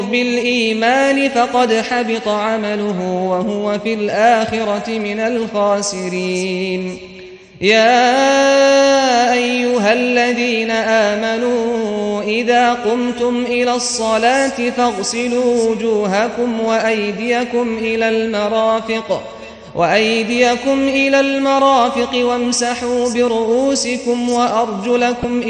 بالإيمان فقد حبط عمله وهو في الآخرة من الخاسرين. يا أيها الذين آمنوا إذا قمتم إلى الصلاة فاغسلوا وجوهكم وأيديكم إلى المرافق وامسحوا برؤوسكم وأرجلكم